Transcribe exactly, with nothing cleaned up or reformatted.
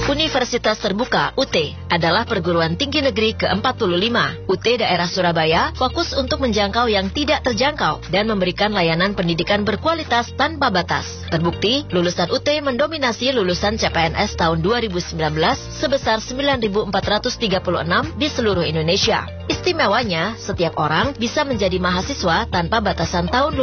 Universitas Terbuka U T adalah perguruan tinggi negeri ke empat puluh lima. U T daerah Surabaya fokus untuk menjangkau yang tidak terjangkau dan memberikan layanan pendidikan berkualitas tanpa batas. Terbukti, lulusan U T mendominasi lulusan C P N S tahun dua ribu sembilan belas sebesar sembilan ribu empat ratus tiga puluh enam di seluruh Indonesia. Istimewanya, setiap orang bisa menjadi mahasiswa tanpa batasan tahun